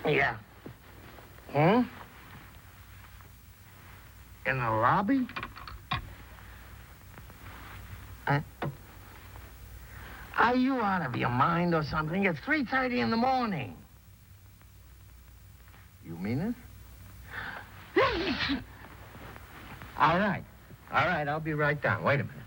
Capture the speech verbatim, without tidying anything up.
Yeah. Hmm? In the lobby? Uh, are you out of your mind or something? It's three thirty in the morning. You mean it? All right. All right, I'll be right down. Wait a minute.